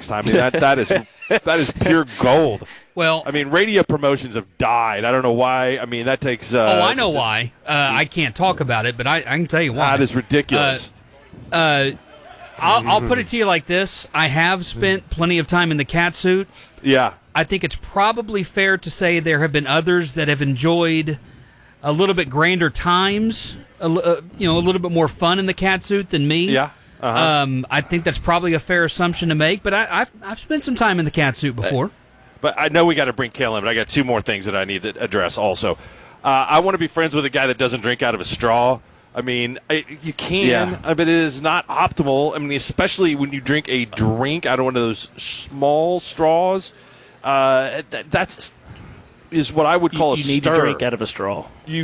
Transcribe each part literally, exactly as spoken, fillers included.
next time. I mean, that that is that is pure gold. Well, I mean, radio promotions have died. I don't know why. I mean, that takes. Uh, oh, I know why. Uh, I can't talk about it, but I, I can tell you why. That is ridiculous. Uh, uh, I'll, I'll put it to you like this: I have spent plenty of time in the cat suit. Yeah. I think it's probably fair to say there have been others that have enjoyed a little bit grander times, a, uh, you know, a little bit more fun in the cat suit than me. Yeah. Uh-huh. Um, I think that's probably a fair assumption to make, but I, I've I've spent some time in the cat suit before. But I know we got to bring Kale in, but I got two more things that I need to address also. Uh, I want to be friends with a guy that doesn't drink out of a straw. I mean, I, you can, Yeah. but it is not optimal. I mean, especially when you drink a drink out of one of those small straws. Uh, that, that's is what I would call you, a you need stir. to drink out of a straw. You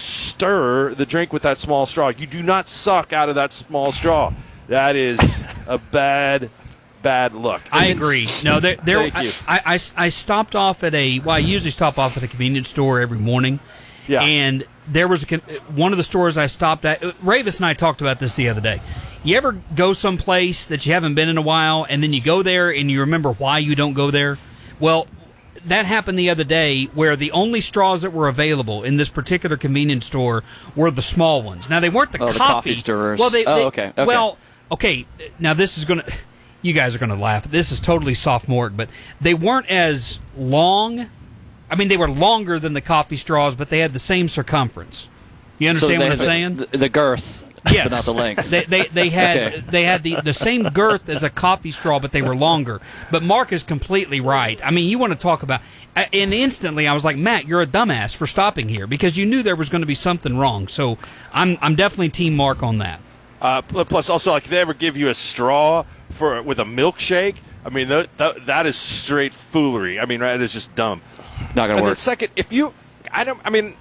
stir the drink with that small straw. You do not suck out of that small straw. That is a bad, bad look. I agree. No, there, there. Thank I, you. I, I, I stopped off at a. Well, I usually stop off at a convenience store every morning. Yeah. And there was a con- one of the stores I stopped at. Ravis and I talked about this the other day. You ever go someplace that you haven't been in a while, and then you go there and you remember why you don't go there? Well, that happened the other day where the only straws that were available in this particular convenience store were the small ones. Now, they weren't the Oh, coffee. the coffee stirrers. Well, they, Oh, they- okay, okay. Well, okay, now this is going to... You guys are going to laugh. This is totally sophomoric, but they weren't as long. I mean, they were longer than the coffee straws, but they had the same circumference. You So understand they what I'm had saying? The, the girth, Yes. but not the length. They they, they had Okay. they had the, the same girth as a coffee straw, but they were longer. But Mark is completely right. I mean, you want to talk about, and instantly I was like, Matt, you're a dumbass for stopping here because you knew there was going to be something wrong. So I'm I'm definitely Team Mark on that. Uh, plus, also, like if they ever give you a straw for with a milkshake, I mean, that, that, that is straight foolery. I mean, that is just dumb. Not gonna And then work. second, if you, I don't, I mean,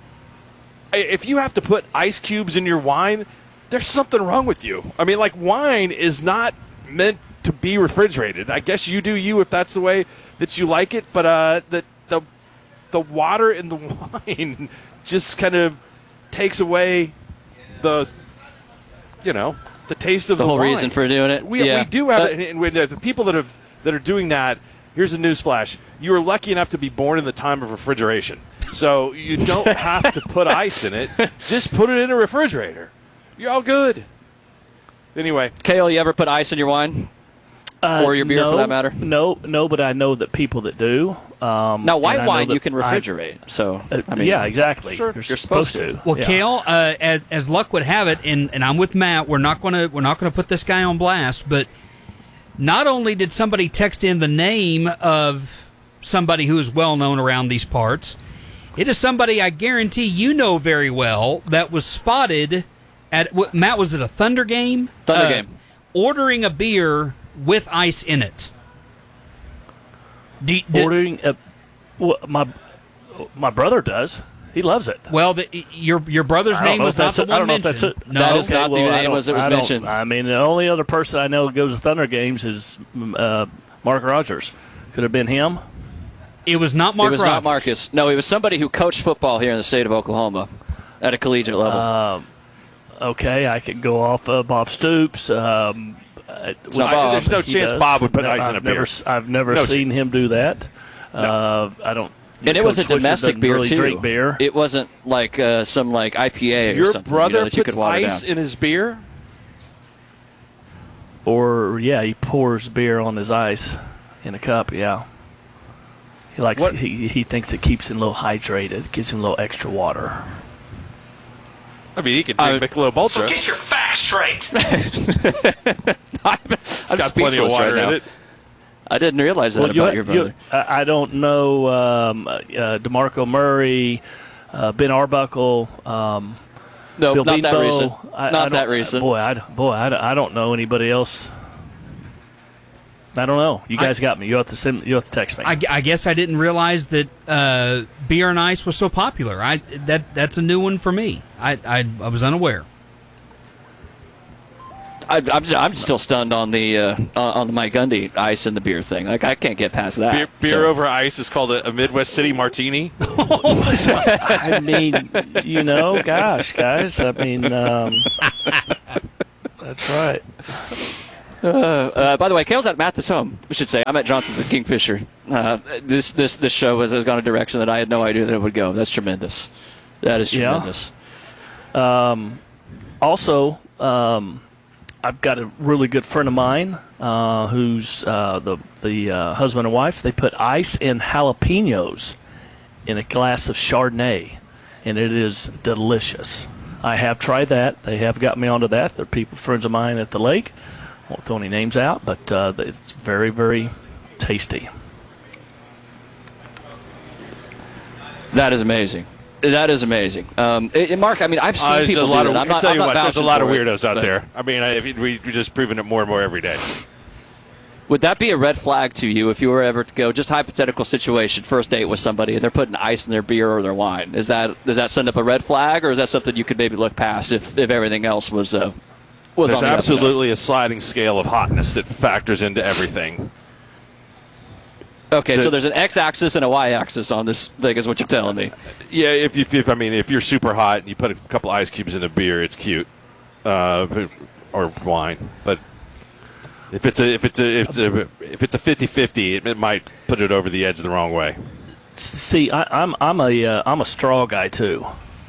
I- if you have to put ice cubes in your wine, there's something wrong with you. I mean, like wine is not meant to be refrigerated. I guess you do you if that's the way that you like it, but uh, the the the water in the wine just kind of takes away the, you know, the taste of The the, whole wine. reason for doing it. We, Yeah. we do have Uh, it, and when the, the people that have that are doing that. Here's a newsflash: you are lucky enough to be born in the time of refrigeration, so you don't have to put ice in it. Just put it in a refrigerator. You're all good. Anyway, Kale, you ever put ice in your wine? Uh, Or your beer, no, for that matter? No, no, but I know that people that do. Um, Now, white and I know wine that you can I- refrigerate. so, uh, I mean, yeah, exactly. Sure. You're, You're supposed, supposed to. Well, yeah. Kale, uh, as as luck would have it, and, and I'm with Matt. We're not gonna we're not gonna put this guy on blast, but not only did somebody text in the name of somebody who is well known around these parts, it is somebody I guarantee you know very well that was spotted at what, Matt, was it a Thunder game? Thunder Uh, game. Ordering a beer with ice in it. Do, do- Ordering a, well, my my brother does. He loves it. well, the, your your brother's I don't name know was if not that's the it. I one don't know if mentioned. that's it. No, That is not the I name don't- as it was I don't- mentioned. I mean, the only other person I know who goes to Thunder games is uh, Mark Rogers. Could have been him. it was not Mark it was Rogers. not Marcus. No, it was somebody who coached football here in the state of Oklahoma at a collegiate level. Uh, Okay, I could go off uh, Bob Stoops. Um, uh, It's not which Bob. There's no he chance does. Bob would put No, ice in I've a beer. Never, s- I've never No seen him do that. Uh, I don't. and it was a Coach Swisher domestic doesn't beer really too. Drink beer. It wasn't like uh, some like I P A or your something. brother you know, that you puts could water ice down. in his beer. Or yeah, he pours beer on his ice in a cup. Yeah, he likes. What- He he thinks it keeps him a little hydrated, gives him a little extra water. I mean, he could drink I- Michelob Ultra. Get your facts straight. I'm It's got plenty of speechless water right now. in it. I didn't realize that Well, about you- your brother. you- I I don't know um, uh, DeMarco Murray, uh, Ben Arbuckle. Um, no, Bill not that Beanbo. recent. I, not I that don't- recent. Boy, I, boy, I, I don't know anybody else. I don't know. You guys got me. You have to send. You have to text me. I, I guess I didn't realize that uh, beer and ice was so popular. I that that's a new one for me. I I, I was unaware. I, I'm, I'm still stunned on the uh, on the Mike Gundy ice and the beer thing. Like I can't get past that. Beer, beer So- over ice is called a, a Midwest City Martini. I mean, you know, gosh, guys. I mean, um, that's right. Uh, uh, by the way, Kale's at Mathis Home. We should say I'm at Johnson's at Kingfisher. Uh, this this this show has, has gone a direction that I had no idea that it would go. That's tremendous. That is tremendous. Yeah. Um, also, um, I've got a really good friend of mine uh, who's uh, the the uh, husband and wife. They put ice and jalapenos in a glass of Chardonnay, and it is delicious. I have tried that. They have got me onto that. They're people, friends of mine at the lake. Won't throw any names out, but uh, it's very, very tasty. That is amazing. That is amazing. Um, and Mark, I mean, I've seen Uh, people a lot do of, that. I'm I not, tell I'm you not what, there's a vouching lot of for it, weirdos out but there. I mean, I, we, we're just proving it more and more every day. Would that be a red flag to you if you were ever to go, just hypothetical situation, first date with somebody, and they're putting ice in their beer or their wine? Is that Does that send up a red flag, or is that something you could maybe look past if, if everything else was uh, was There's on the absolutely a sliding scale of hotness that factors into everything. Okay, the, so there's an x-axis and a y-axis on this thing, is what you're telling me. Yeah, if, if, if I mean, if you're super hot and you put a couple ice cubes in a beer, it's cute, uh, or wine. But if it's a if it's a if it's a if it's a fifty-fifty, it, it might put it over the edge the wrong way. See, I, I'm I'm a uh, I'm a straw guy too.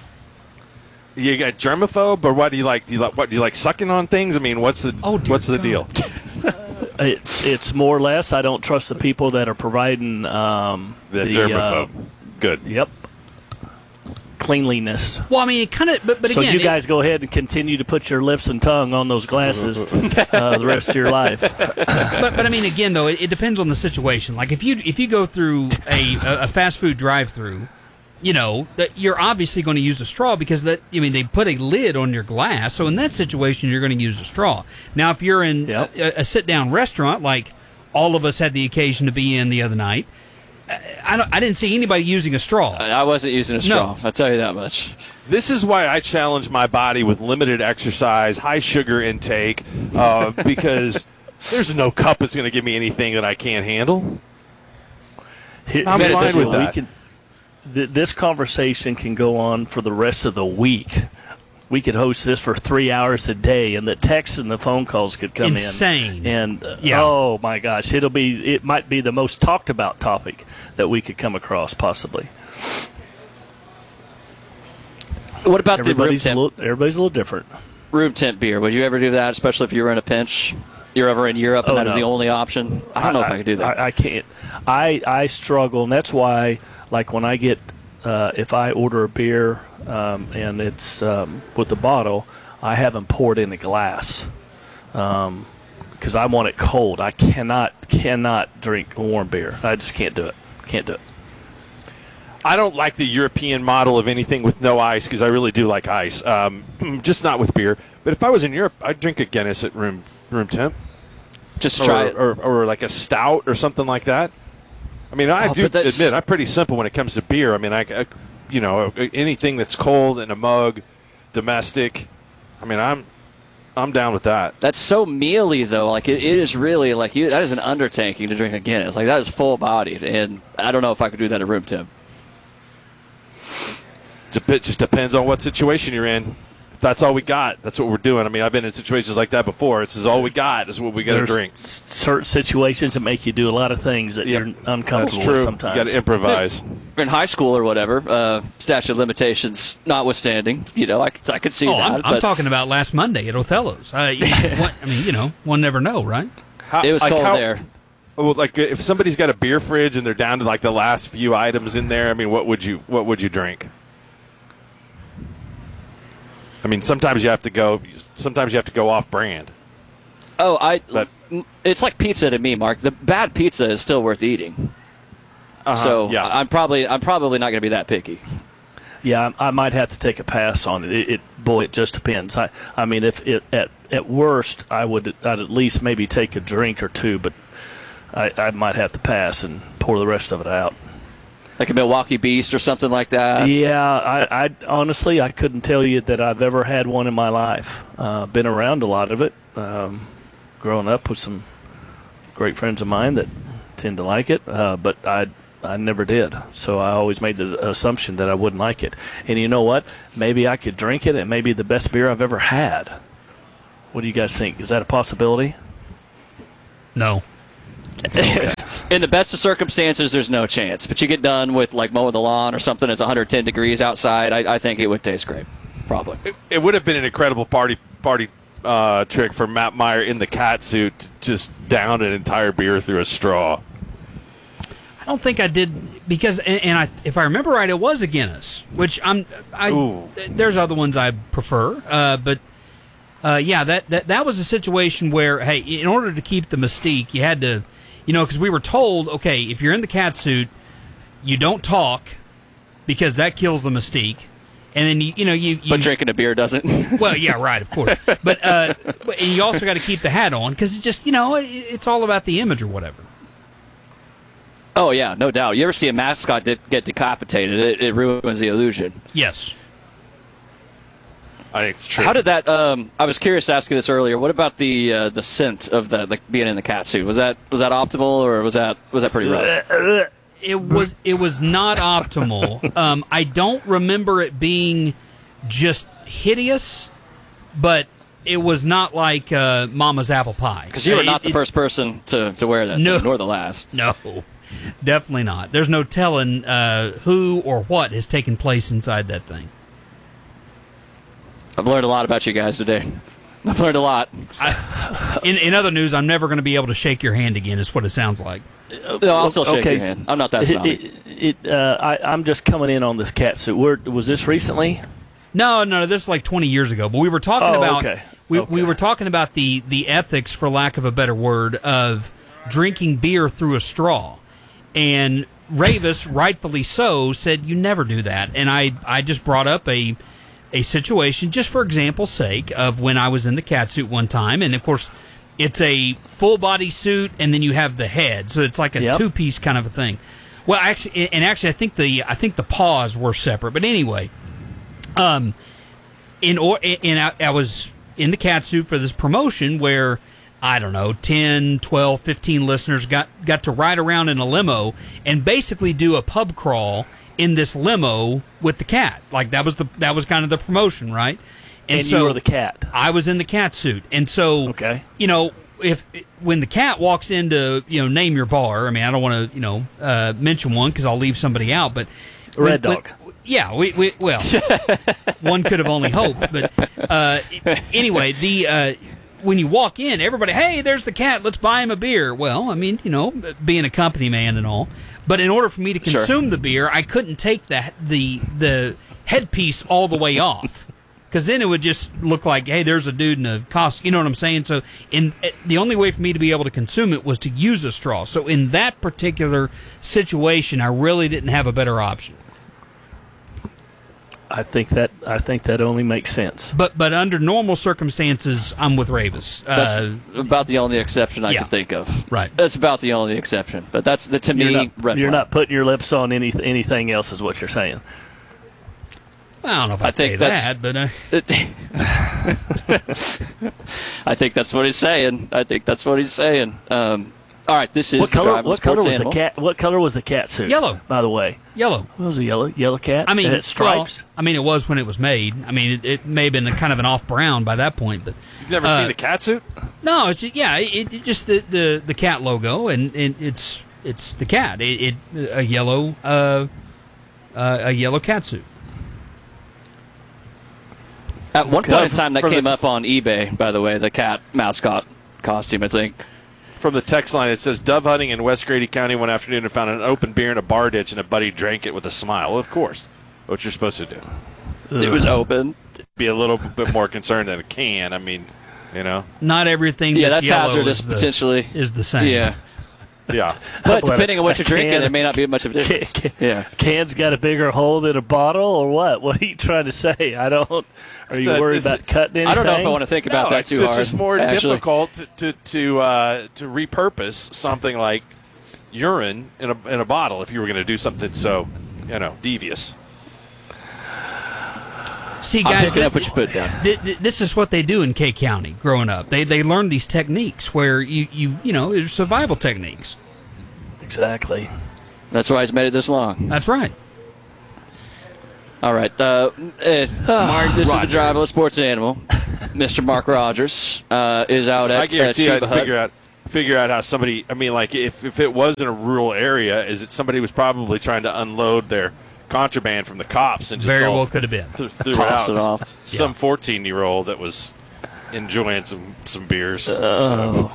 You got germaphobe, or what do you like? Do you like what do you like sucking on things? I mean, what's the Oh, dear what's the God. deal? It's it's more or less. I don't trust the people that are providing um, The, the germaphobe. Uh, Good. yep. Cleanliness. Well, I mean, it kind of, but, but So again, you it- guys go ahead and continue to put your lips and tongue on those glasses uh, the rest of your life. but, but I mean, again, though, it, it depends on the situation. Like if you if you go through a a fast food drive-through, you know that you're obviously going to use a straw because that I mean they put a lid on your glass. So in that situation, you're going to use a straw. Now, if you're in Yep. a, a sit-down restaurant, like all of us had the occasion to be in the other night, I don't, I didn't see anybody using a straw. I wasn't using a straw, I'll tell you that much. This is why I challenge my body with limited exercise, high sugar intake, uh, because there's no cup that's going to give me anything that I can't handle. Here- I'm here's fine the with deal. We that. can- th- this conversation can go on for the rest of the week. We could host this for three hours a day, and the texts and the phone calls could come Insane. in. And uh, Yeah. oh my gosh, it'll be it might be the most talked about topic that we could come across possibly. What about the room Everybody's a temp, little, everybody's a little different. room temp beer? Would you ever do that, especially if you were in a pinch? You're over in Europe, and Oh, that is no. the only option. I don't know if I could do that. I, I can't. I I struggle, and that's why, like when I get, uh, if I order a beer um, and it's um, with the bottle, I have them poured in a glass, because I want it cold. I cannot cannot drink warm beer. I just can't do it. Can't do it. I don't like the European model of anything with no ice because I really do like ice, um, just not with beer. But if I was in Europe, I'd drink a Guinness at room room temp, Just or, try it. or, or like a stout or something like that. I mean, I Oh, do but that's- admit I'm pretty simple when it comes to beer. I mean, I, I you know anything that's cold in a mug, domestic. I mean, I'm I'm down with that. That's so mealy, though. Like it, it is really like you. That is an undertaking to drink a Guinness. Like that is full bodied, and I don't know if I could do that at room temp. It just depends on what situation you're in. If that's all we got, that's what we're doing. I mean, I've been in situations like that before. This is all we got. This is what we got to There's drink. s- certain situations that make you do a lot of things that Yep. you're uncomfortable That's with true. sometimes. You got to improvise. In high school or whatever, uh, statute of limitations notwithstanding, you know, I, could- I could see Oh, that. I'm, I'm but talking about last Monday at Othello's. Uh, you know, what- I mean, you know, one never know, right? How- It was like cold how- there. Well, like if somebody's got a beer fridge and they're down to like the last few items in there, I mean, what would you what would you drink? I mean, sometimes you have to go. Sometimes you have to go off brand. Oh, I. But- it's like pizza to me, Mark. The bad pizza is still worth eating. So yeah. I'm probably I'm probably not going to be that picky. Yeah, I, I might have to take a pass on it. It, it boy, it just depends. I, I mean, if it at at worst, I would I'd at least maybe take a drink or two, but I, I might have to pass and pour the rest of it out. Like a Milwaukee Beast or something like that. Yeah, I, I honestly I couldn't tell you that I've ever had one in my life. Uh, been around a lot of it, um, growing up with some great friends of mine that tend to like it, uh, but I I never did. So I always made the assumption that I wouldn't like it. And you know what? Maybe I could drink it. It may be the best beer I've ever had. What do you guys think? Is that a possibility? No. In the best of circumstances, there's no chance. But you get done with like mowing the lawn or something that's one hundred ten degrees outside, I, I think it would taste great. Probably. It, it would have been an incredible party party uh, trick for Matt Meyer in the cat suit to just down an entire beer through a straw. I don't think I did because, and, and I, if I remember right, it was a Guinness, which I'm. I Ooh. There's other ones I prefer, uh, but uh, yeah, that, that that was a situation where, hey, in order to keep the mystique, you had to, you know, because we were told, okay, if you're in the cat suit, you don't talk because that kills the mystique. And then you, you know you, you. But drinking a beer doesn't. Well, yeah, right, of course. But uh, but you also got to keep the hat on because it just you know it, it's all about the image or whatever. Oh yeah, no doubt. You ever see a mascot de- get decapitated? It, it ruins the illusion. Yes. I think it's true. How did that? Um, I was curious to ask you this earlier. What about the uh, the scent of the like being in the cat suit? Was that was that optimal or was that was that pretty rough? It was it was not optimal. Um, I don't remember it being just hideous, but it was not like uh, Mama's apple pie. Because you were It- not the it- first person to, to wear that, No. thing, nor the last. No, definitely not. There's no telling uh, who or what has taken place inside that thing. I've learned a lot about you guys today. I've learned a lot. In, in other news, I'm never going to be able to shake your hand again, is what it sounds like. No, I'll still shake Okay. your hand. I'm not that It, snobby. it, it, uh, I, I'm just coming in on this cat suit. Where, was this recently? No, no, this was like twenty years ago. But we were talking Oh, about okay. we Okay. we were talking about the the ethics, for lack of a better word, of drinking beer through a straw. And Ravis, rightfully so, said you never do that. And I I just brought up a a situation just for example's sake of when I was in the cat suit one time, and of course it's a full body suit, and then you have the head, so it's like a Yep. two piece kind of a thing. Well, actually, and actually, I think the I think the paws were separate, but anyway. Um, in or and I, I was in the cat suit for this promotion where I don't know ten, twelve, fifteen listeners got got to ride around in a limo and basically do a pub crawl in this limo with the cat. Like that was the that was kind of the promotion, right? And, so you were the cat. I was in the cat suit, and so Okay. you know, if when the cat walks into you know name your bar, I mean I don't want to you know uh, mention one because I'll leave somebody out, but when- Red Dog. when- yeah, we, we well, one could have only hoped, but uh, anyway, the uh, when you walk in, everybody, hey, there's the cat, let's buy him a beer. Well, I mean, you know, being a company man and all, but in order for me to Sure. consume the beer, I couldn't take the the the headpiece all the way off. Because then it would just look like, hey, there's a dude in a costume. You know what I'm saying? So, in the only way for me to be able to consume it was to use a straw. So, in that particular situation, I really didn't have a better option. I think that I think that only makes sense. But but under normal circumstances, I'm with Ravis. That's Uh, about the only exception I yeah. can think of. Right. That's about the only exception. But that's the to You're me not, red you're flag. not putting your lips on any anything else, is what you're saying. I don't know if I I'd say think that's- that, but uh, I think that's what he's saying. I think that's what he's saying. Um, all right, this is What the color? Driving What color Sports was Animal. the cat? What color was the cat suit? Yellow. By the way, yellow. what was a yellow? Yellow cat. I mean, It had stripes. well, I mean, it was when it was made. I mean, it, it may have been a kind of an off brown by that point, but You've never uh, seen the cat suit? no, it's just, yeah, it, it just the, the, the cat logo, and, and it's it's the cat. It, it a yellow uh, uh, a yellow cat suit. At one Okay. point in time, that From the came t- up on eBay. By the way, the cat mascot costume. I think. From the text line, it says dove hunting in West Grady County one afternoon and found an open beer in a bar ditch, and a buddy drank it with a smile. Well, of course, what you're supposed to do. It was open. Be a little bit more concerned than a can. I mean, you know. Not everything Yeah, that's, that's yellow hazardous is the, potentially. is the same. Yeah, Yeah. but What, depending on what you're a drinking, can- it may not be much of a difference. Can- Yeah. Can's got a bigger hole than a bottle, or what? What are you trying to say? I don't. Are It's you a- worried it's a- about cutting anything? I don't know if I want to think about no, that it's, too it's hard. just more actually. difficult to to to, uh, to repurpose something like urine in a in a bottle if you were going to do something so, you know, devious. See, I'm guys, picking th- up what you put down. th- th- this is what they do in K County growing up. They they learn these techniques where you you you know it's survival techniques. Exactly. That's why he's made it this long. That's right. All right. Uh, eh, Mark, this is the Rogers. driverless sports animal. Mister Mark Rogers uh, is out at I guarantee uh, I Chiba can figure Hut. out figure out how somebody. I mean, like if if it was in a rural area, is it somebody was probably trying to unload their contraband from the cops and just Very all well could have been. th- threw it Toss out. it off. Some fourteen-year-old that was enjoying some some beers. Oh.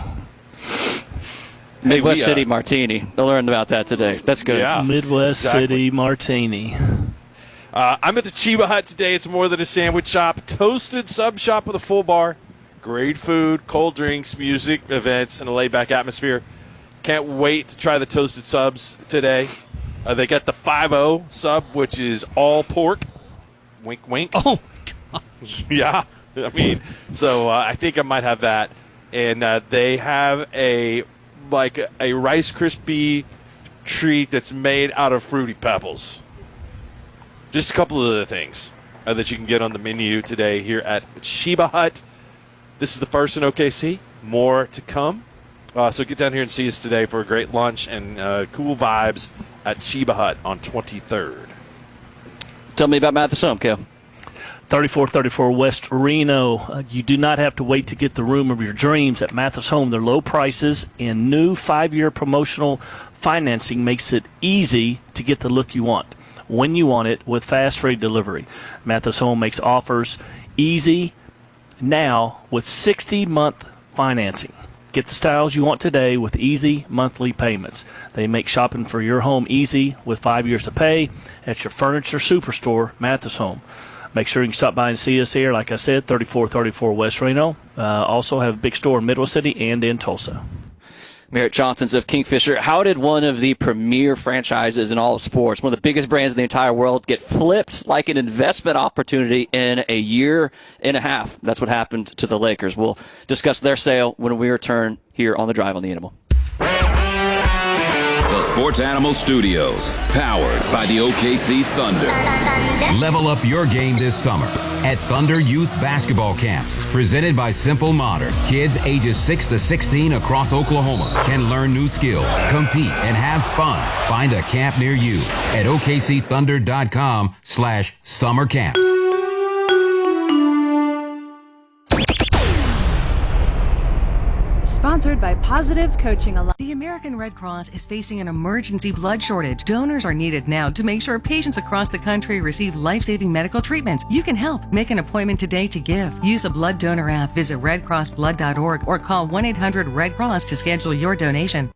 Hey, Midwest we, uh, City Martini. I learned about that today. That's good. Yeah. Midwest exactly. City Martini. Uh, I'm at the Chiba Hut today. It's more than a sandwich shop. Toasted sub shop with a full bar. Great food, cold drinks, music, events, and a laid-back atmosphere. Can't wait to try the toasted subs today. Uh, they got the five oh sub, which is all pork. Wink, wink. Oh, Yeah. I mean, so uh, I think I might have that. And uh, they have a like a, a Rice Krispie treat that's made out of Fruity Pebbles. Just a couple of other things uh, that you can get on the menu today here at Chiba Hut. This is the first in O K C. More to come. Uh, so get down here and see us today for a great lunch and uh, cool vibes at Chiba Hut on twenty-third. Tell me about Mathis Home, Kale. thirty-four thirty-four West Reno. Uh, you do not have to wait to get the room of your dreams at Mathis Home. Their low prices and new five-year promotional financing makes it easy to get the look you want when you want it with fast free delivery. Mathis Home makes offers easy now with sixty month financing. Get the styles you want today with easy monthly payments. They make shopping for your home easy with five years to pay at your furniture superstore, Mathis Home. Make sure you can stop by and see us here, like I said, thirty-four thirty-four West Reno. Uh, also have a big store in Midwest City and in Tulsa. Merritt Johnson's of Kingfisher. How did one of the premier franchises in all of sports, one of the biggest brands in the entire world, get flipped like an investment opportunity in a year and a half? That's what happened to the Lakers. We'll discuss their sale when we return here on The Drive on the Animal. The Sports Animal Studios, powered by the O K C Thunder. Level up your game this summer at Thunder Youth Basketball Camps, presented by Simple Modern. Kids ages six to sixteen across Oklahoma can learn new skills, compete, and have fun. Find a camp near you at O K C thunder dot com slash summer camps. Sponsored by Positive Coaching Alliance. The American Red Cross is facing an emergency blood shortage. Donors are needed now to make sure patients across the country receive life-saving medical treatments. You can help. Make an appointment today to give. Use the Blood Donor app, visit red cross blood dot org, or call one eight hundred red cross to schedule your donation.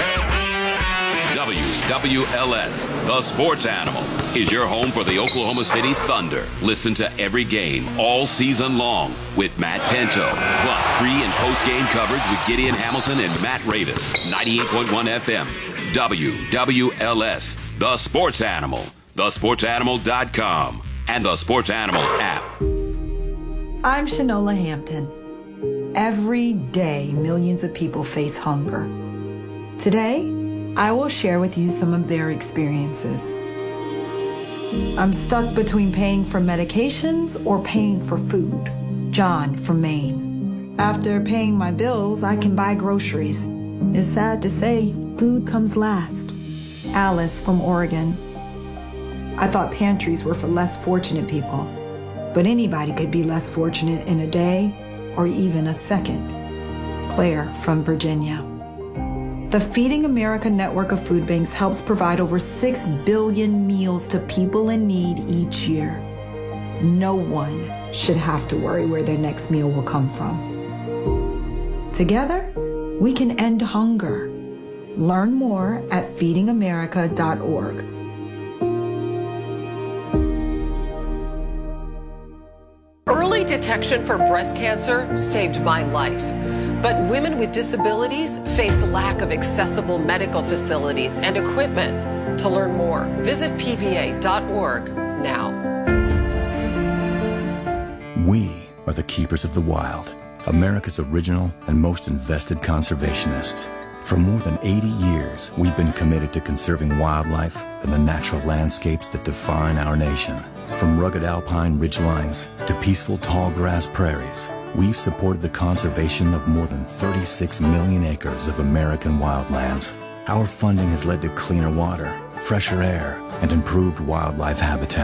W W L S, the Sports Animal, is your home for the Oklahoma City Thunder. Listen to every game all season long with Matt Pinto, plus pre- and post-game coverage with Gideon Hamilton and Matt Ravis. ninety-eight point one F M, W W L S, the Sports Animal, the sports animal dot com, and the Sports Animal app. I'm Shanola Hampton. Every day, millions of people face hunger. Today, I will share with you some of their experiences. I'm stuck between paying for medications or paying for food. John from Maine. After paying my bills, I can buy groceries. It's sad to say, food comes last. Alice from Oregon. I thought pantries were for less fortunate people, but anybody could be less fortunate in a day or even a second. Claire from Virginia. The Feeding America network of food banks helps provide over six billion meals to people in need each year. No one should have to worry where their next meal will come from. Together, we can end hunger. Learn more at feeding america dot org. Early detection for breast cancer saved my life. But women with disabilities face lack of accessible medical facilities and equipment. To learn more, visit P V A dot org now. We are the keepers of the wild, America's original and most invested conservationists. For more than eighty years, we've been committed to conserving wildlife and the natural landscapes that define our nation. From rugged alpine ridgelines to peaceful tall grass prairies, we've supported the conservation of more than thirty-six million acres of American wildlands. Our funding has led to cleaner water, fresher air, and improved wildlife habitat.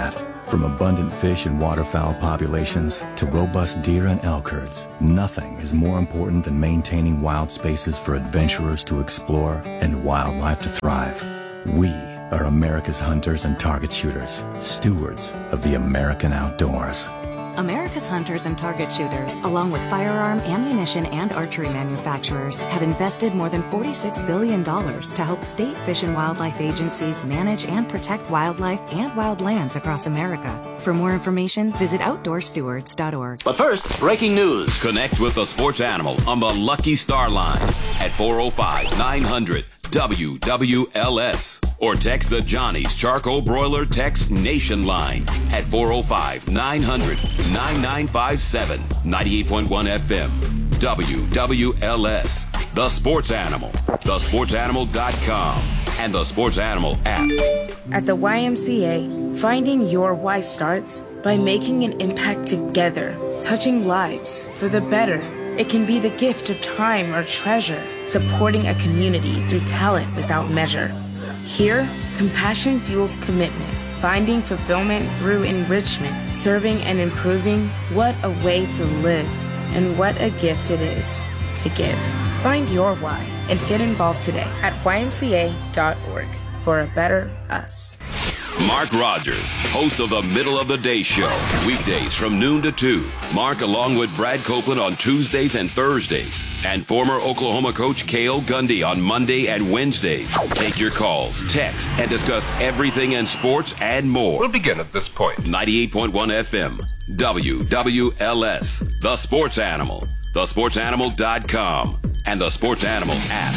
From abundant fish and waterfowl populations to robust deer and elk herds, nothing is more important than maintaining wild spaces for adventurers to explore and wildlife to thrive. We are America's hunters and target shooters, stewards of the American outdoors. America's hunters and target shooters, along with firearm, ammunition, and archery manufacturers, have invested more than forty-six billion dollars to help state fish and wildlife agencies manage and protect wildlife and wildlands across America. For more information, visit outdoor stewards dot org. But first, breaking news. Connect with the sports animal on the Lucky Star lines at four oh five, nine hundred, W W L S or text the Johnny's Charcoal Broiler Text Nation line at four oh five, nine hundred, nine nine five seven. ninety-eight point one F M W W L S, the sports animal, the sports animal dot com, and the Sports Animal app. At the Y M C A, finding your why starts by making an impact together, touching lives for the better. It can be the gift of time or treasure, supporting a community through talent without measure. Here, compassion fuels commitment, finding fulfillment through enrichment, serving and improving. What a way to live, and what a gift it is to give. Find your why and get involved today at Y M C A dot org for a better us. Mark Rogers, host of the Middle of the Day Show, weekdays from noon to two. Mark, along with Brad Copeland on Tuesdays and Thursdays, and former Oklahoma coach Cale Gundy on Monday and Wednesdays. Take your calls, text, and discuss everything in sports and more. We'll begin at this point. ninety-eight point one F M, W W L S, the sports animal, the sports animal dot com, and the Sports Animal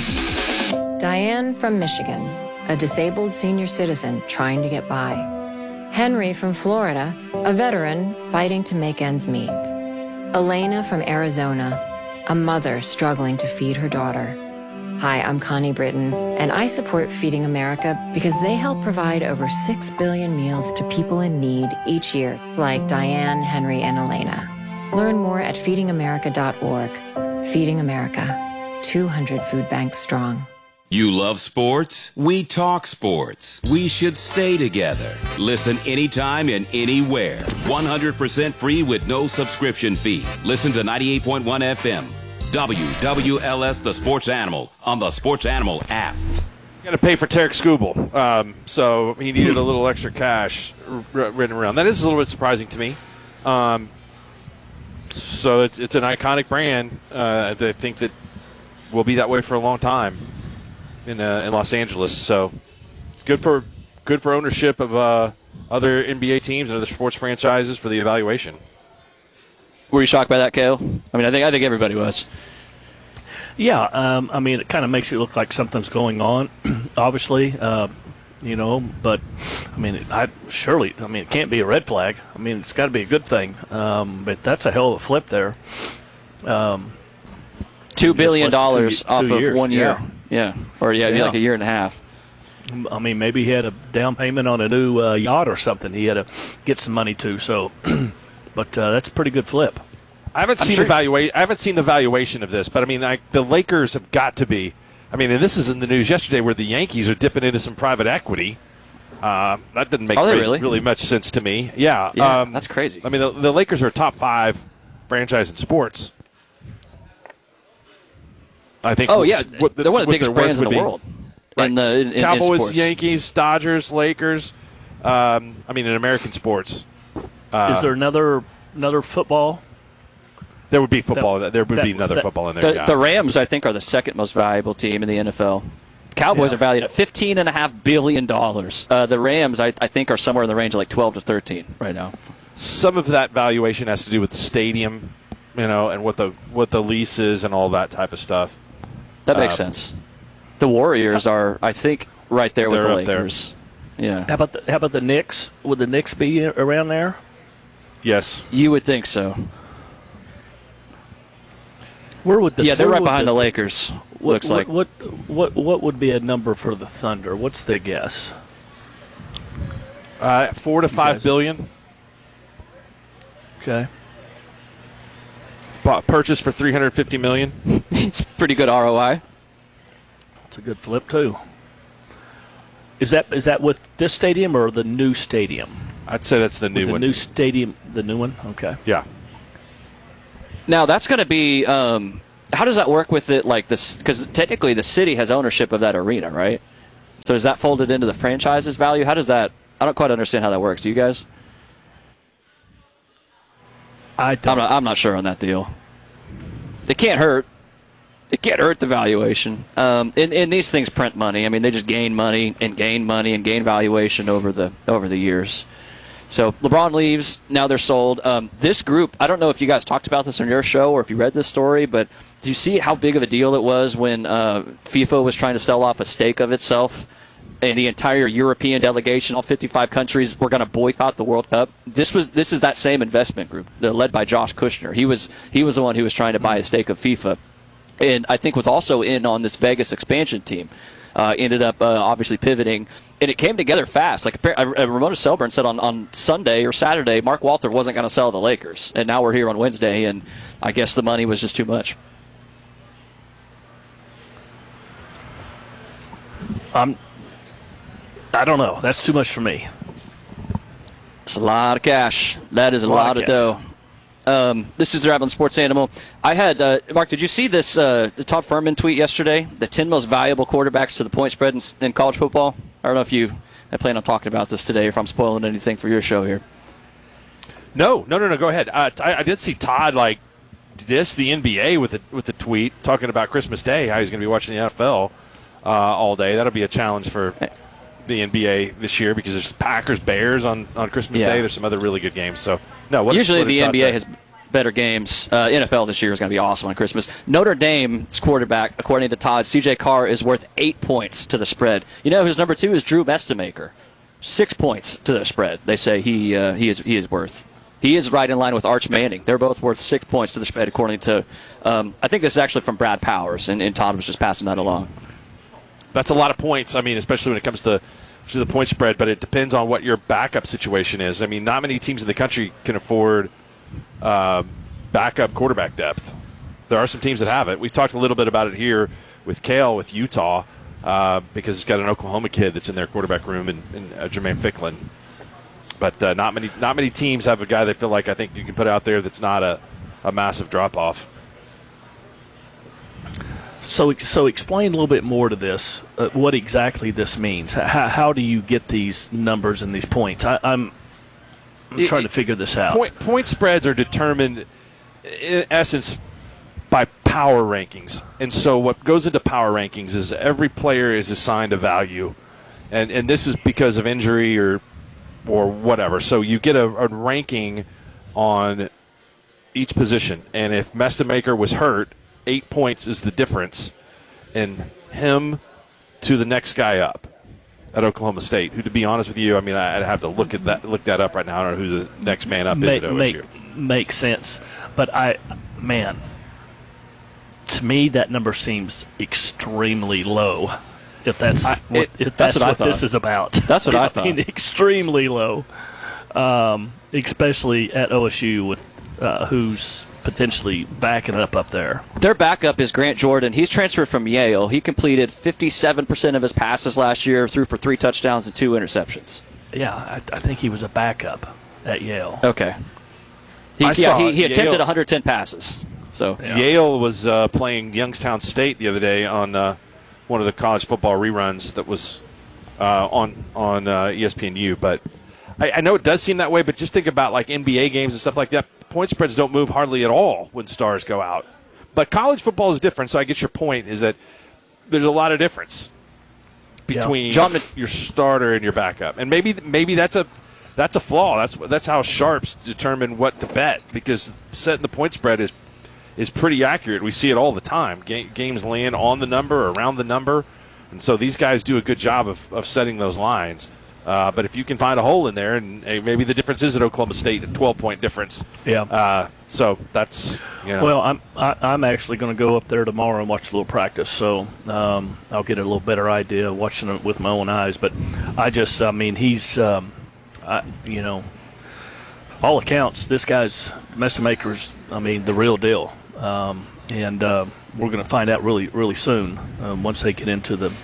app. Diane from Michigan, a disabled senior citizen trying to get by. Henry from Florida, a veteran fighting to make ends meet. Elena from Arizona, a mother struggling to feed her daughter. Hi, I'm Connie Britton, and I support Feeding America because they help provide over six billion meals to people in need each year, like Diane, Henry, and Elena. Learn more at feeding america dot org. Feeding America, two hundred food banks strong. You love sports? We talk sports. We should stay together. Listen anytime and anywhere. one hundred percent free with no subscription fee. Listen to ninety-eight point one F M. W W L S, the Sports Animal, on the Sports Animal app. Got to pay for Tarek Skubal, um, so he needed a little extra cash r- written around. That is a little bit surprising to me. Um, so it's it's an iconic brand. Uh, I think that will be that way for a long time in uh, in Los Angeles. So it's good for good for ownership of uh, other N B A teams and other sports franchises for the evaluation. Were you shocked by that, Cale? I mean, I think I think everybody was. Yeah, um, I mean, it kind of makes you look like something's going on, obviously, uh, you know. But I mean, I surely, I mean, it can't be a red flag. I mean, it's got to be a good thing. Um, but that's a hell of a flip there. Um, Two billion dollars off two of years. one year. Yeah, yeah. or yeah, yeah, like a year and a half. I mean, maybe he had a down payment on a new uh, yacht or something. He had to get some money to. So, but uh, that's a pretty good flip. I haven't I'm seen sure- the valua- I haven't seen the valuation of this, but I mean, like, the Lakers have got to be. I mean, and this is in the news yesterday where the Yankees are dipping into some private equity. Uh, that didn't make Are they really, really? really much sense to me. Yeah, Yeah, um, that's crazy. I mean, the, the Lakers are a top five franchise in sports. I think. Oh yeah, what the- they're one of the what biggest their brands worth in the would be. world. Right. In the in, in- in Cowboys, sports. Yankees, Dodgers, Lakers. Um, I mean, in American sports, uh, Is there another another football? there would be football. that- there would that- be another that- football in there. The, yeah. the Rams, I think, are the second most valuable team in the N F L. Cowboys Yeah. are valued at fifteen and a half billion dollars. Uh, the Rams, I, I think, are somewhere in the range of like twelve to thirteen right now. Some of that valuation has to do with the stadium, you know, and what the what the lease is and all that type of stuff. That makes Um, sense. The Warriors are, I think, right there with They're the up there. Lakers. Yeah, How about the how about the Knicks? Would the Knicks be around there? Yes. you would think so. Where would the Yeah, they're where right would behind the, Lakers. What, looks what, like. what what what would be a number for the Thunder? What's the guess? Uh, four to five guys- billion. Okay. Bought, purchase for three hundred fifty million. It's pretty good R O I. It's a good flip too. Is that is that with this stadium or the new stadium? I'd say that's the new with the one. The new stadium, the new one. Okay. Yeah. Now that's going to be. Um, how does that work with it? Like this, because technically the city has ownership of that arena, right? So is that folded into the franchise's value? How does that? I don't quite understand how that works. Do you guys? I don't. I'm not, I'm not sure on that deal. It can't hurt. It can't hurt the valuation. Um, and, and these things print money. I mean, they just gain money and gain money and gain valuation over the over the years. So LeBron leaves. Now they're sold. Um, this group, I don't know if you guys talked about this on your show or if you read this story, but do you see how big of a deal it was when uh, FIFA was trying to sell off a stake of itself? And the entire European delegation, all fifty-five countries, were going to boycott the World Cup. This was this is that same investment group, led by Josh Kushner. He was he was the one who was trying to buy a stake of FIFA, and I think was also in on this Vegas expansion team. Uh, ended up uh, obviously pivoting, and it came together fast. Like uh, Ramona Selburn said on, on Sunday or Saturday, Mark Walter wasn't going to sell the Lakers, and now we're here on Wednesday, and I guess the money was just too much. Um. I don't know. That's too much for me. It's a lot of cash. That is a, a lot, lot of, of dough. Um, this is Raveling Sports Animal. I had, uh, Mark, did you see this uh, Todd Furman tweet yesterday? The ten most valuable quarterbacks to the point spread in, in college football? I don't know if you I plan on talking about this today or if I'm spoiling anything for your show here. No, no, no, no. Go ahead. Uh, I, I did see Todd, like, diss the N B A with a, with a tweet talking about Christmas Day, how he's going to be watching the N F L uh, all day. That'll be a challenge for the N B A this year because there's Packers Bears on, on Christmas yeah. Day. There's some other really good games. So no, what, usually what the Todd N B A say? has better games. Uh, N F L this year is going to be awesome on Christmas. Notre Dame's quarterback, according to Todd, C J Carr is worth eight points to the spread. You know whose number two is Drew Mestamaker, six points to the spread. They say he uh, he is he is worth. He is right in line with Arch Manning. They're both worth six points to the spread, according to. Um, I think this is actually from Brad Powers, and, and Todd was just passing that along. That's a lot of points. I mean, especially when it comes to. to the point spread, but it depends on what your backup situation is. I mean, not many teams in the country can afford uh, backup quarterback depth. There are some teams that have it. We've talked a little bit about it here with Kale, with Utah, uh, because it's got an Oklahoma kid that's in their quarterback room, and, and uh, Jermaine Ficklin. But uh, not many not many teams have a guy they feel like I think you can put out there that's not a, a massive drop-off. So, so explain a little bit more to this. Uh, what exactly this means? How, how do you get these numbers and these points? I, I'm, I'm it, trying to figure this out. Point, point spreads are determined, in essence, by power rankings. And so, what goes into power rankings is every player is assigned a value, and and this is because of injury or or whatever. So you get a, a ranking on each position, and if Mestamaker was hurt. Eight points is the difference in him to the next guy up at Oklahoma State. Who, to be honest with you, I mean, I'd have to look at that, look that up right now. I don't know who the next man up make, is at O S U. Make, makes sense, but I, man, to me that number seems extremely low. If that's I, what, it, if that's that's what, what this is about, that's what I, I thought. Mean, extremely low, um, especially at O S U with uh, who's. Potentially backing up up there. Their backup is Grant Jordan. He's transferred from Yale. He completed fifty-seven percent of his passes last year, threw for three touchdowns and two interceptions. Yeah, I, I think he was a backup at Yale. Okay. He, I yeah, saw he, he attempted Yale. one hundred ten passes. So yeah. Yale was uh, playing Youngstown State the other day on uh, one of the college football reruns that was uh, on on uh, E S P N U. But I, I know it does seem that way, but just think about like N B A games and stuff like that. Point spreads don't move hardly at all when stars go out. But college football is different, so I guess your point is that there's a lot of difference between John, your starter and your backup. And maybe maybe that's a that's a flaw. That's that's how sharps determine what to bet, because setting the point spread is is pretty accurate. We see it all the time. Ga- games land on the number or around the number, and so these guys do a good job of, of setting those lines. Uh, but if you can find a hole in there, and hey, maybe the difference is at Oklahoma State, a twelve-point difference. Yeah. Uh, so that's, you know. Well, I'm I, I'm actually going to go up there tomorrow and watch a little practice, so um, I'll get a little better idea watching it with my own eyes. But I just, I mean, he's, um, I, you know, all accounts, this guy's Mestamaker's, I mean, the real deal. Um, and uh, we're going to find out really, really soon um, once they get into the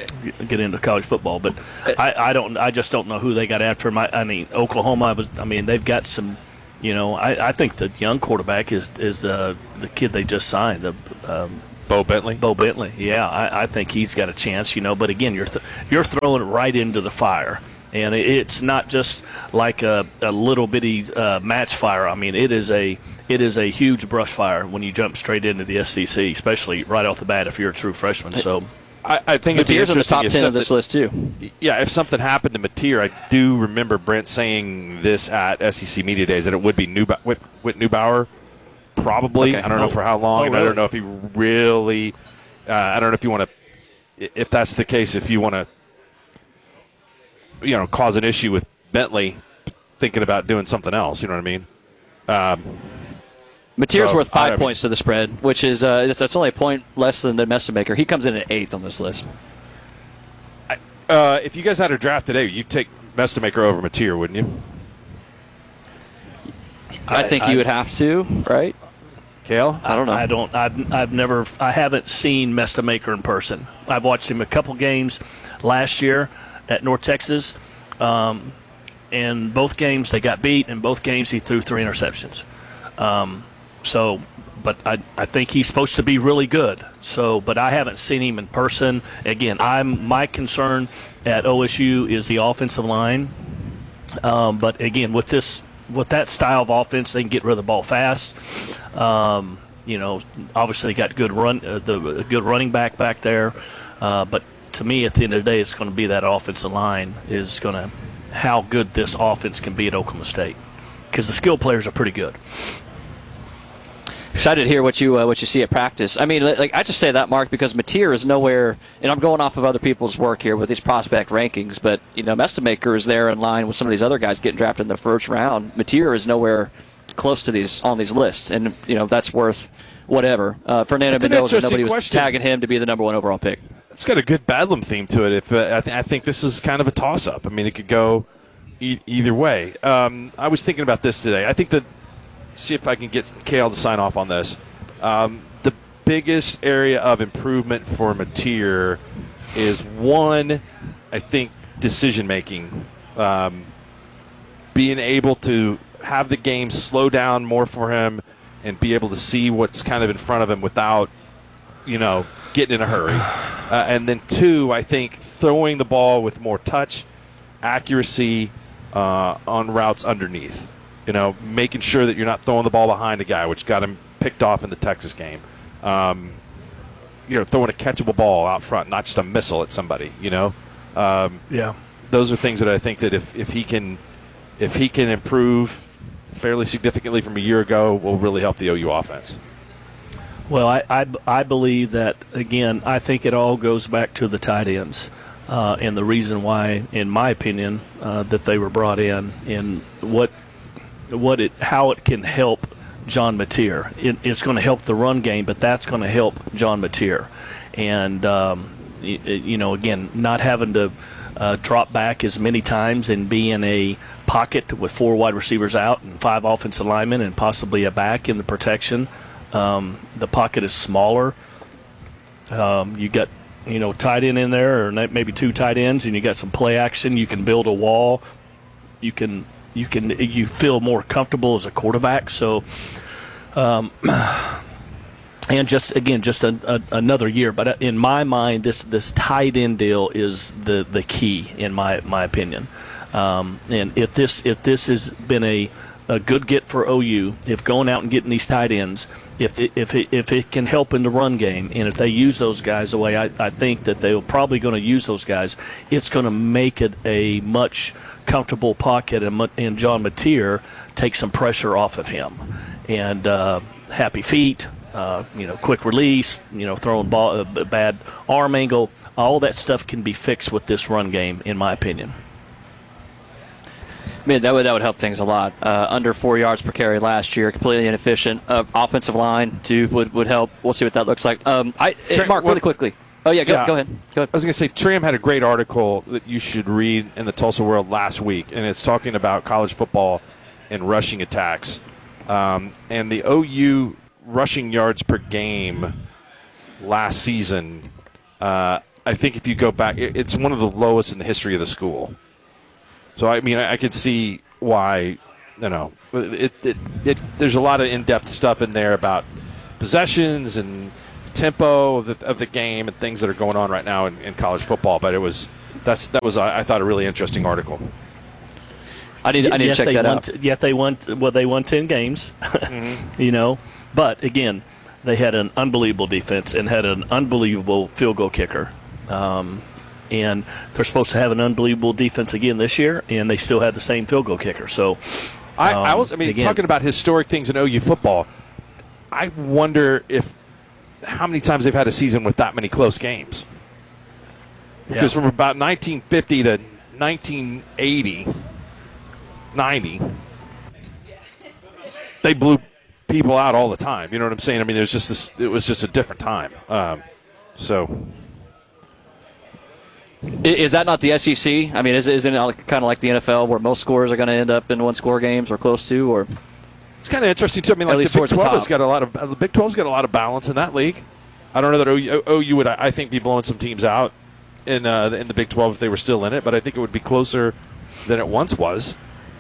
get into college football. But I, I don't. I just don't know who they got after him. I, I mean, Oklahoma. I, was, I mean, they've got some. You know, I, I think the young quarterback is is uh, the kid they just signed. The um, Bo Bentley. Bo Bentley. Yeah, I, I think he's got a chance. You know, but again, you're th- you're throwing it right into the fire. And it's not just like a, a little bitty uh, match fire. I mean, it is a it is a huge brush fire when you jump straight into the S E C, especially right off the bat if you're a true freshman. So, I, I think Mateer's in the top ten of this list too. Yeah, if something happened to Mateer, I do remember Brent saying this at S E C Media Days that it would be Neubauer, Whit, Whit Neubauer, probably. Okay. I don't know Oh. for how long, Oh, and I really? don't know if he really. Uh, I don't know if you want to. If that's the case, if you want to. You know, cause an issue with Bentley thinking about doing something else. You know what I mean? Um, Mateer's so, worth I five mean- points to the spread, which is uh, that's only a point less than the Messamaker. He comes in at eighth on this list. Uh, if you guys had a draft today, you'd take Mestamaker over Mateer, wouldn't you? I, think I- you would have to, right? Kale? I don't know. I don't. I've, I've never. I haven't seen Mestamaker in person. I've watched him a couple games last year at North Texas. Um, and both games they got beat. In both games he threw three interceptions. Um, so, but I, I think he's supposed to be really good. So, but I haven't seen him in person. Again, I'm my concern at O S U is the offensive line. Um, but again, with this, with that style of offense, they can get rid of the ball fast. Um, you know, obviously got good run, uh, the good running back back there. Uh, but to me, at the end of the day, it's going to be that offensive line is going to how good this offense can be at Oklahoma State because the skill players are pretty good. Excited to hear what you uh, what you see at practice. I mean, like I just say that, Mark, because Mateer is nowhere, and I'm going off of other people's work here with these prospect rankings. But you know, Mestamaker is there in line with some of these other guys getting drafted in the first round. Mateer is nowhere close to these on these lists, and you know that's worth whatever. Uh, Fernando It's an Mendoza, interesting nobody was question. tagging him to be the number one overall pick. It's got a good Bedlam theme to it. If uh, I, th- I think this is kind of a toss-up. I mean, it could go e- either way. Um, I was thinking about this today. I think that see if I can get Kale to sign off on this. Um, the biggest area of improvement for Mateer is one, I think, decision making. Um, being able to have the game slow down more for him and be able to see what's kind of in front of him without, you know, getting in a hurry. Uh, and then two, I think throwing the ball with more touch, accuracy uh, on routes underneath. You know, making sure that you're not throwing the ball behind a guy, which got him picked off in the Texas game. Um, you know, throwing a catchable ball out front, not just a missile at somebody. You know, um, Yeah. those are things that I think that if, if he can if he can improve fairly significantly from a year ago, will really help the O U offense. Well, I, I, I believe that, again, I think it all goes back to the tight ends. Uh, and the reason why, in my opinion, uh, that they were brought in and what what it how it can help John Mateer. It, it's going to help the run game, but that's going to help John Mateer. And, um, y- you know, again, not having to uh, drop back as many times and be in a pocket with four wide receivers out and five offensive linemen and possibly a back in the protection. Um, the pocket is smaller. Um, you got, you know, tight end in there, or maybe two tight ends, and you got some play action. You can build a wall. You can, you can, you feel more comfortable as a quarterback. So, um, and just again, just a, a, another year. But in my mind, this this tight end deal is the the key in my my opinion. Um, and if this if this has been a a good get for O U, if going out and getting these tight ends, if it, if it, if it can help in the run game, and if they use those guys the way I, I think that they're probably going to use those guys, it's going to make it a much comfortable pocket, and, and John Mateer take some pressure off of him. And uh, happy feet, uh, you know, quick release, you know, throwing ball, uh, bad arm angle, all that stuff can be fixed with this run game, in my opinion. I mean, that would that would help things a lot. Uh, under four yards per carry last year, completely inefficient. Uh, offensive line too would, would help. We'll see what that looks like. Um, I Trey, Mark, what- really quickly. Oh yeah, go, Yeah. go ahead. Go ahead. I was going to say, Tram had a great article that you should read in the Tulsa World last week, and it's talking about college football and rushing attacks. Um, and the O U rushing yards per game last season uh, I think if you go back, it, it's one of the lowest in the history of the school. So, I mean, I, I could see why, you know, it, it, it, there's a lot of in-depth stuff in there about possessions and tempo of the, of the game and things that are going on right now in, in college football. But it was that's that was I thought a really interesting article. I need I need yet to check they that won out. T- yet they won t- well they won ten games, mm-hmm. you know. But again, they had an unbelievable defense and had an unbelievable field goal kicker. Um, and they're supposed to have an unbelievable defense again this year, and they still have the same field goal kicker. So, um, I, I was I mean again, talking about historic things in O U football. I wonder if how many times they've had a season with that many close games. Because yeah. from about nineteen fifty to nineteen eighty, ninety, they blew people out all the time. You know what I'm saying? I mean, there's just this, it was just a different time. Um, so, Is that not the S E C? I mean, is, isn't it kind of like the N F L where most scores are going to end up in one-score games or close to? Or it's kind of interesting too. I mean, like least the Big towards the twelve has top. got a lot of the Big twelve's got a lot of balance in that league. I don't know that O U, O U would, I think, be blowing some teams out in uh, in the Big twelve if they were still in it, but I think it would be closer than it once was.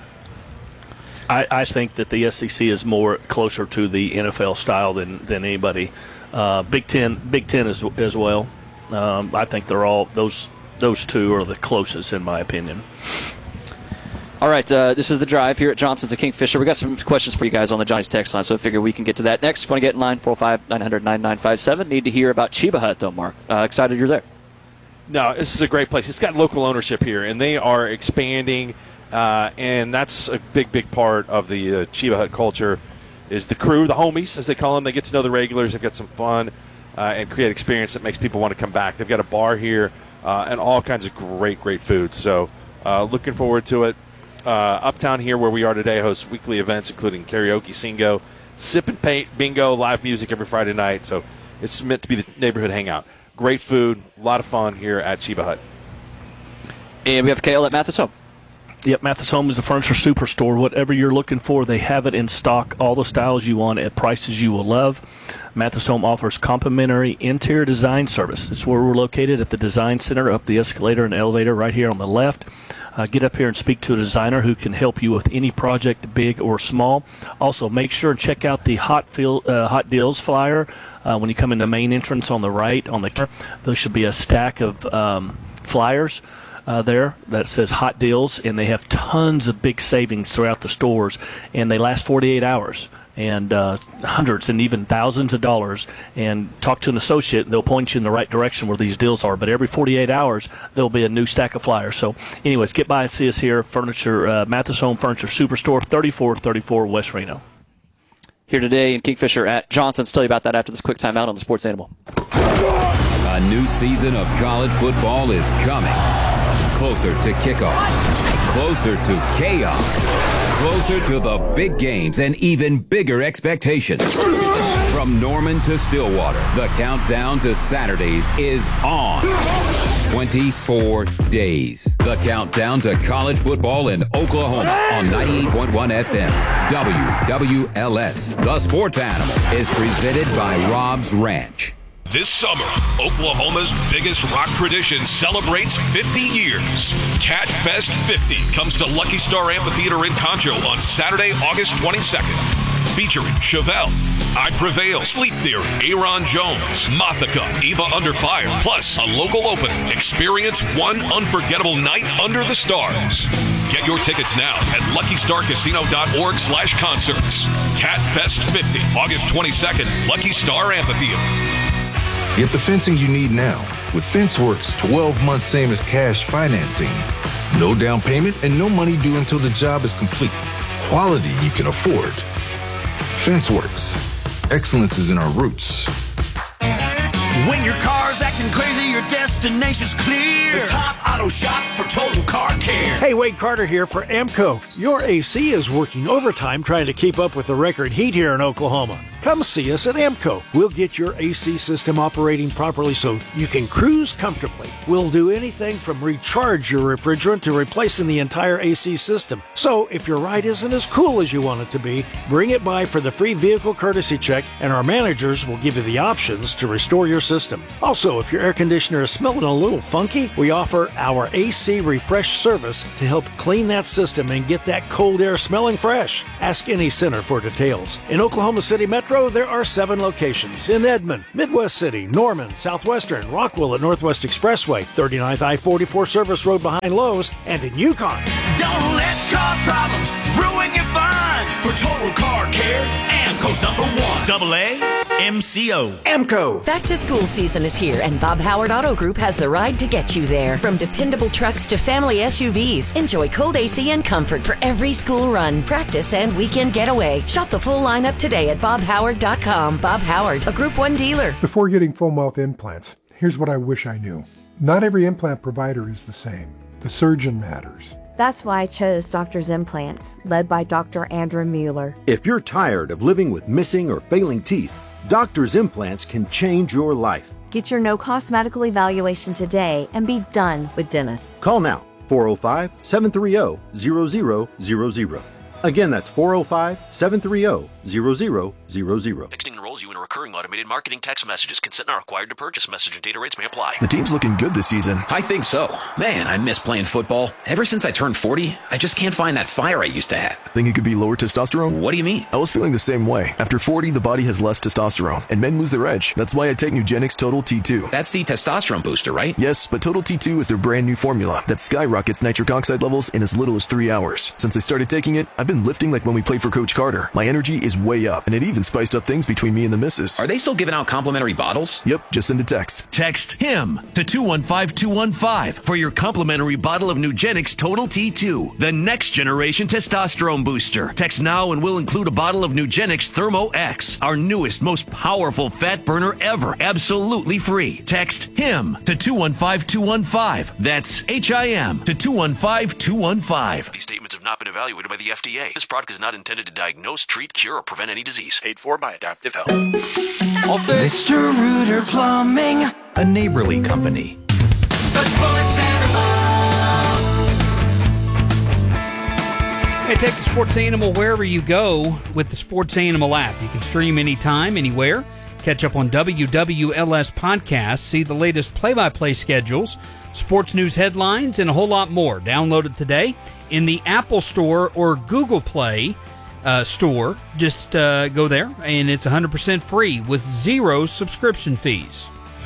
I, I think that the S E C is more closer to the N F L style than than anybody. Uh, Big Ten, Big Ten as as well. Um, I think they're all those those two are the closest in my opinion. All right, uh, this is The Drive here at Johnson's and Kingfisher. We got some questions for you guys on the Johnny's text line, so I figure we can get to that next. If you want to get in line, four oh five, nine hundred, ninety-nine fifty-seven. Need to hear about Cheba Hut, though, Mark. Uh, excited you're there. No, this is a great place. It's got local ownership here, and they are expanding, uh, and that's a big, big part of the uh, Cheba Hut culture is the crew, the homies, as they call them. They get to know the regulars. They've got some fun uh, and create experience that makes people want to come back. They've got a bar here uh, and all kinds of great, great food. So uh, looking forward to it. Uh, Uptown here where we are today hosts weekly events including karaoke, singo, sip and paint, bingo, live music every Friday night. So it's meant to be the neighborhood hangout. Great food, a lot of fun here at Cheba Hut. And we have Kale at Mathis Home. Yep, Mathis Home is the furniture superstore. Whatever you're looking for, they have it in stock, all the styles you want at prices you will love. Mathis Home offers complimentary interior design service. It's where we're located at the Design Center, up the escalator and elevator right here on the left. Uh, get up here and speak to a designer who can help you with any project, big or small. Also, make sure and check out the Hot, Feel, uh, Hot Deals flyer uh, when you come in the main entrance on the right. On the there should be a stack of um, flyers uh, there that says Hot Deals, and they have tons of big savings throughout the stores, and they last forty-eight hours. And uh, hundreds and even thousands of dollars, and talk to an associate, and they'll point you in the right direction where these deals are. But every forty-eight hours, there'll be a new stack of flyers. So, anyways, get by and see us here, Furniture uh, Mathis Home Furniture Superstore, thirty-four thirty-four West Reno. Here today in Kingfisher at Johnson's. Tell you about that after this quick timeout on the Sports Animal. A new season of college football is coming. Closer to kickoff. Closer to chaos. Closer to the big games and even bigger expectations. From Norman to Stillwater, the countdown to Saturdays is on. twenty-four days. The countdown to college football in Oklahoma on ninety-eight point one F M. W W L S. The Sports Animal is presented by Rob's Ranch. This summer, Oklahoma's biggest rock tradition celebrates fifty years. Cat Fest fifty comes to Lucky Star Amphitheater in Concho on Saturday, August twenty-second. Featuring Chevelle, I Prevail, Sleep Theory, Aaron Jones, Mothica, Eva Under Fire, plus a local opening. Experience one unforgettable night under the stars. Get your tickets now at luckystarcasino.org slash concerts. Cat Fest fifty, August twenty-second, Lucky Star Amphitheater. Get the fencing you need now with FenceWorks twelve months same as cash financing. No down payment and no money due until the job is complete. Quality you can afford. FenceWorks. Excellence is in our roots. When your car's acting crazy, your destination's clear. The top auto shop for total car care. Hey, Wade Carter here for AMCO. Your A C is working overtime trying to keep up with the record heat here in Oklahoma. come see us at AMCO. We'll get your A C system operating properly so you can cruise comfortably. We'll do anything from recharge your refrigerant to replacing the entire A C system. So if your ride isn't as cool as you want it to be, bring it by for the free vehicle courtesy check, and our managers will give you the options to restore your system. Also, if your air conditioner is smelling a little funky, we offer our A C refresh service to help clean that system and get that cold air smelling fresh. Ask any center for details. In Oklahoma City Metro, there are seven locations. In Edmond, Midwest City, Norman, Southwestern, Rockwell at Northwest Expressway, thirty-ninth I forty-four Service Road behind Lowe's, and in Yukon. Don't let car problems ruin your fun. For total car care, AMCO's number one. Double A M C O. AMCO. Back to school season is here, and Bob Howard Auto Group has the ride to get you there. From dependable trucks to family S U Vs, enjoy cold A C and comfort for every school run, practice, and weekend getaway. Shop the full lineup today at bob howard dot com. Bob Howard, a Group one dealer. Before getting full mouth implants, here's what I wish I knew. Not every implant provider is the same. The surgeon matters. That's why I chose Doctor's Implants, led by Doctor Andrew Mueller. If you're tired of living with missing or failing teeth, Doctor's Implants can change your life. Get your no-cost medical evaluation today and be done with dentists. Call now, four oh five, seven three oh, zero zero zero zero. Again, that's four oh five, seven three oh, zero zero zero zero. Texting enrolls you in a recurring automated marketing text messages. Consent not required to purchase. Message and data rates may apply. The team's looking good this season. I think so. Man, I miss playing football. Ever since I turned forty, I just can't find that fire I used to have. Think it could be lower testosterone? What do you mean? I was feeling the same way. After forty, the body has less testosterone, and men lose their edge. That's why I take Nugenix Total T two. That's the testosterone booster, right? Yes, but Total T two is their brand new formula that skyrockets nitric oxide levels in as little as three hours. Since I started taking it, I've been lifting like when we played for Coach Carter. My energy is way up, and it even spiced up things between me and the missus. Are they still giving out complimentary bottles? Yep, just send a text. Text HIM to two one five two one five for your complimentary bottle of Nugenix Total T two, the next generation testosterone booster. Text now and we'll include a bottle of Nugenix Thermo X, our newest, most powerful fat burner ever, absolutely free. Text HIM to two one five two one five. That's H I M to two one five two one five. These statements have not been evaluated by the F D A. This product is not intended to diagnose, treat, cure, or prevent any disease. Paid for by Adaptive Health. Mister Rooter Plumbing, a neighborly company. the sports animal. Hey, take the Sports Animal wherever you go with the Sports Animal app. You can stream anytime, anywhere. Catch up on W W L S podcasts, see the latest play-by-play schedules, sports news headlines, and a whole lot more. Download it today in the Apple Store or Google Play uh, Store. Just uh, go there, and it's one hundred percent free with zero subscription fees.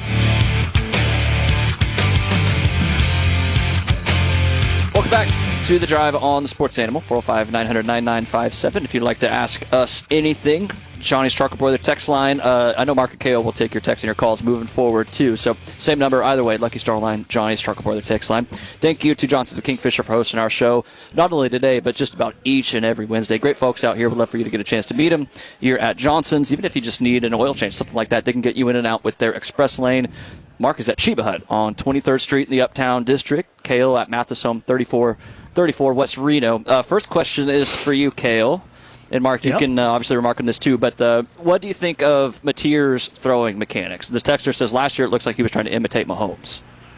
Welcome back to The Drive on the Sports Animal, four oh five, nine hundred, ninety-nine fifty-seven. If you'd like to ask us anything, Johnny's Trucker Boy, the text line. Uh, I know Mark and K O will take your texts and your calls moving forward, too. So, same number either way, Lucky Star Line, Johnny's Trucker Boy, the text line. Thank you to Johnson the Kingfisher for hosting our show, not only today, but just about each and every Wednesday. Great folks out here. We'd love for you to get a chance to meet them here at Johnson's. Even if you just need an oil change, something like that, they can get you in and out with their express lane. Mark is at Sheba Hut on twenty-third Street in the Uptown District. Kale at Mathis Home, thirty-four thirty-four West Reno. Uh, first question is for you, Kale. And Mark, you yep. can uh, obviously remark on this too, but uh, what do you think of Mateer's throwing mechanics? This texter says last year it looks like he was trying to imitate Mahomes.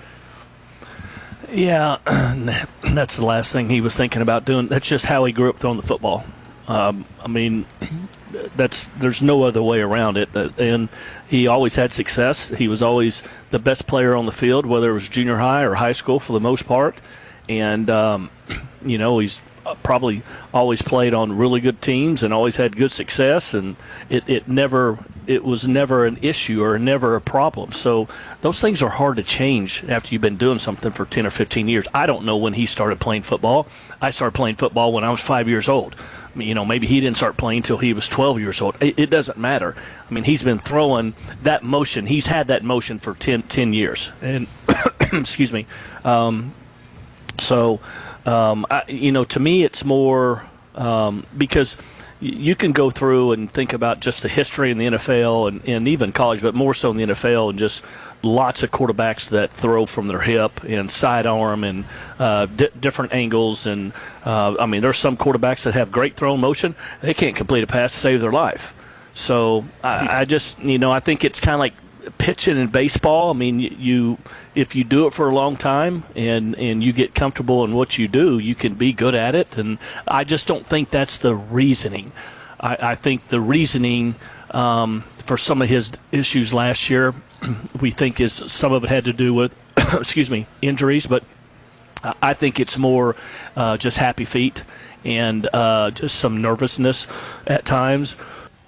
Yeah, that's the last thing he was thinking about doing. That's just how he grew up throwing the football. Um, I mean, that's there's no other way around it. And he always had success. He was always the best player on the field, whether it was junior high or high school for the most part. And, um, you know, he's probably always played on really good teams and always had good success. And it, it never it was never an issue or never a problem. So those things are hard to change after you've been doing something for ten or fifteen years. I don't know when he started playing football. I started playing football when I was five years old. I mean, you know, maybe he didn't start playing until he was twelve years old. It, it doesn't matter. I mean, he's been throwing that motion. He's had that motion for ten, ten years. And, excuse me. Um, so, um, I, you know, to me it's more um, because you can go through and think about just the history in the N F L and, and even college, but more so in the N F L, and just lots of quarterbacks that throw from their hip and sidearm and uh, di- different angles. And, uh, I mean, there's some quarterbacks that have great throwing motion. They can't complete a pass to save their life. So I, I just, you know, I think it's kind of like pitching in baseball. I mean, you if you do it for a long time and, and you get comfortable in what you do, you can be good at it. And I just don't think that's the reasoning. I, I think the reasoning um, for some of his issues last year, we think is some of it had to do with, excuse me, injuries, but I think it's more uh, just happy feet and uh, just some nervousness at times.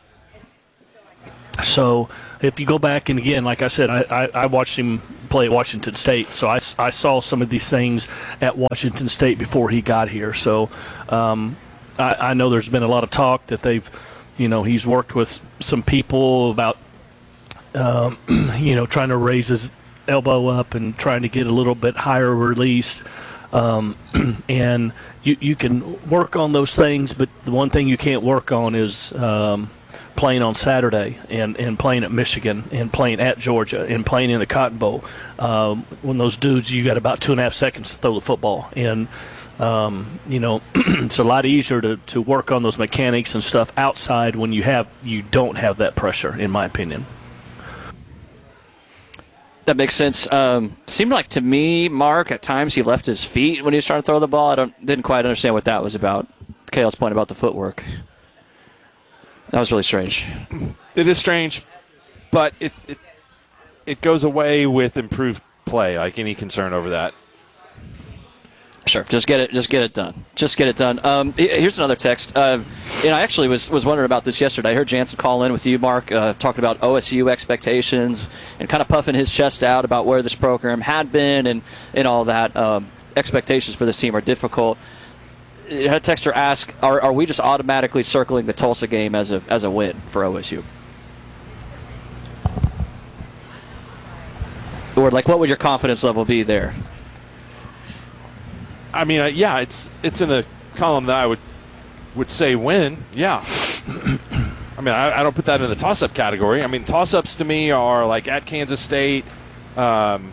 So if you go back, and again, like I said, I, I, I watched him play at Washington State, so I, I saw some of these things at Washington State before he got here. So um, I, I know there's been a lot of talk that they've, you know, he's worked with some people about, um, you know, trying to raise his elbow up and trying to get a little bit higher release. Um, and you, you can work on those things, but the one thing you can't work on is um, playing on Saturday and, and playing at Michigan and playing at Georgia and playing in the Cotton Bowl. Um, when those dudes, you got about two and a half seconds to throw the football. And, um, you know, it's a lot easier to, to work on those mechanics and stuff outside when you have you don't have that pressure, in my opinion. That makes sense. Um, seemed like to me, Mark, at times he left his feet when he was trying to throw the ball. I don't didn't quite understand what that was about. Kale's point about the footwork. That was really strange. It is strange, but it it, it goes away with improved play, like any concern over that. Sure, just get it, just get it done. Just get it done. Um, here's another text. Uh, and I actually was, was wondering about this yesterday. I heard Jansen call in with you, Mark, uh, talking about O S U expectations and kind of puffing his chest out about where this program had been and, and all that. Um, expectations for this team are difficult. I had a texter ask, are, are we just automatically circling the Tulsa game as a as a win for O S U? Or, like, what would your confidence level be there? I mean, uh, yeah, it's it's in the column that I would would say win. Yeah. I mean, I, I don't put that in the toss-up category. I mean, toss-ups to me are like at Kansas State, um,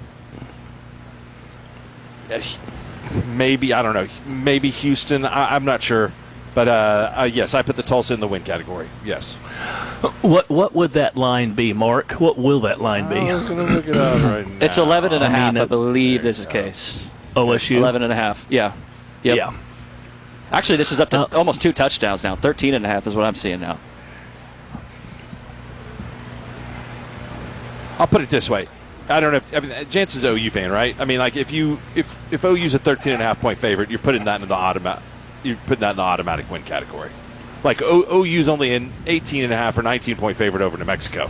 maybe, I don't know, maybe Houston. I, I'm not sure. But, uh, uh, yes, I put the Tulsa in the win category. Yes. What what would that line be, Mark? What will that line be? I was going to look it up right now. It's eleven and a half, I, mean, I believe this is the case. O S U? eleven and a half, yeah. Yep. Yeah. Actually, this is up to uh, almost two touchdowns now. thirteen and a half is what I'm seeing now. I'll put it this way. I don't know if I mean, Jansen's an O U fan, right? I mean, like if you if if O U's a thirteen and a half point favorite, you're putting that in the automatic you're putting that in the automatic win category. Like o, OU's only an eighteen and a half or nineteen point favorite over New Mexico.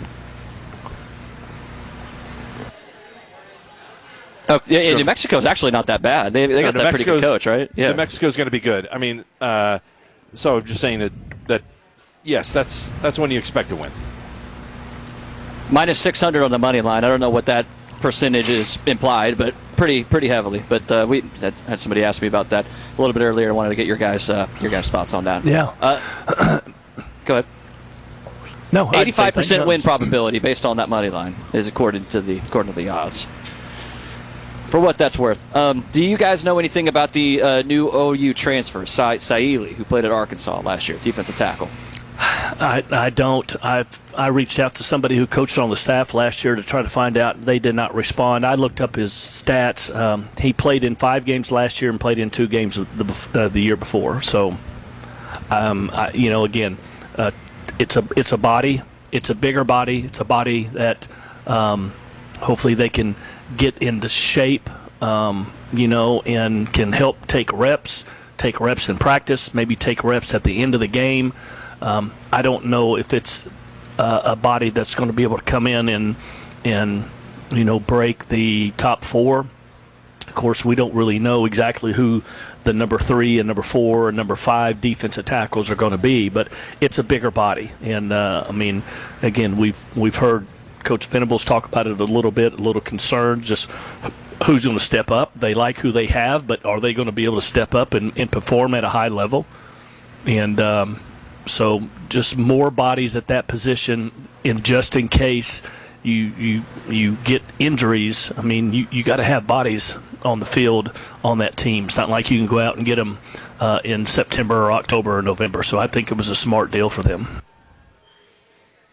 Oh, yeah, Sure. New Mexico's actually not that bad. They, they got No, that pretty good coach, right? Yeah. New Mexico's going to be good. I mean, uh, so I'm just saying that, that yes, that's that's when you expect to win. Minus six hundred on the money line. I don't know what that percentage is implied, but pretty pretty heavily. But uh, we had, had somebody ask me about that a little bit earlier. I wanted to get your guys uh, your guys' thoughts on that. Yeah. Uh, go ahead. No, eighty-five percent win probability based on that money line is according to the according to the odds. For what that's worth, um, do you guys know anything about the uh, new O U transfer, Sa- Saili, who played at Arkansas last year, defensive tackle? I, I don't. I I reached out to somebody who coached on the staff last year to try to find out. They did not respond. I looked up his stats. Um, he played in five games last year and played in two games the uh, the year before. So, um, I, you know, again, uh, it's a it's a body. It's a bigger body. It's a body that um, hopefully they can get into shape, um, you know, and can help take reps, take reps in practice, maybe take reps at the end of the game. Um, I don't know if it's uh, a body that's going to be able to come in and, and, you know, break the top four. Of course, we don't really know exactly who the number three and number four and number five defensive tackles are going to be, but it's a bigger body. And, uh, I mean, again, we've we've heard Coach Venables talk about it a little bit, a little concerned, just who's going to step up. They like who they have, but are they going to be able to step up and, and perform at a high level? And um, so just more bodies at that position, and just in case you you you get injuries, I mean, you, you got to have bodies on the field on that team. It's not like you can go out and get them uh, in September or October or November. So I think it was a smart deal for them.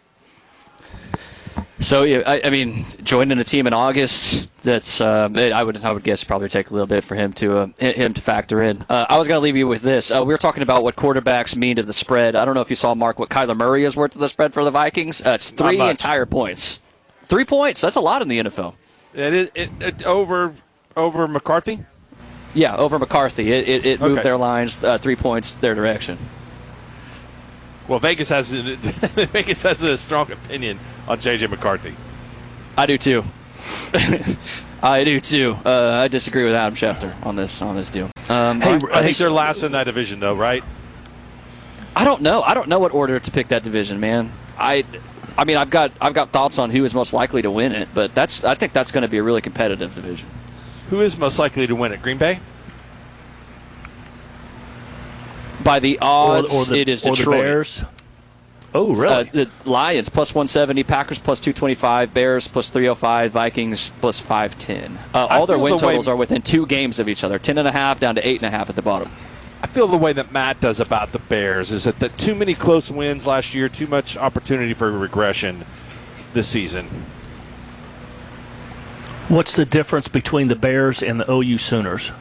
So yeah, I, I mean, joining a team in August, that's um, it, I would I would guess probably take a little bit for him to uh, him to factor in. Uh, I was going to leave you with this. Uh, we were talking about what quarterbacks mean to the spread. I don't know if you saw, Mark, what Kyler Murray is worth of the spread for the Vikings. Uh, it's three entire points. Three points. That's a lot in the N F L. It is it, it, over over McCarthy. Yeah, over McCarthy. It it, it moved Okay. their lines uh, three points their direction. Well, Vegas has Vegas has a strong opinion on J J McCarthy. I do too. I do too. Uh, I disagree with Adam Schefter on this on this deal. Um, Hey, I, I think they're last in that division, though, right? I don't know. I don't know what order to pick that division, man. I, I mean, I've got I've got thoughts on who is most likely to win it, but that's I think that's going to be a really competitive division. Who is most likely to win it? Green Bay? By the odds, or the, it is or the Detroit. Bears. Oh, really? Uh, the Lions plus one seventy, Packers plus two twenty-five, Bears plus three oh five, Vikings plus five ten. Uh, all their feel win the way- totals are within two games of each other, ten and a half down to eight and a half at the bottom. I feel the way that Matt does about the Bears is that, that too many close wins last year, too much opportunity for regression this season. What's the difference between the Bears and the O U Sooners?